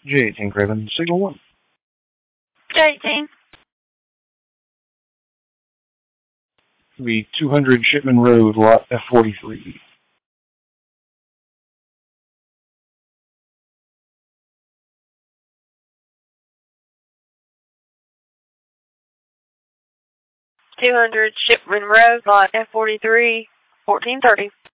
J18 Craven, signal 1. J18. The 200 Shipman Road, lot F43. $200 Shipman Road, lot F43, 1430.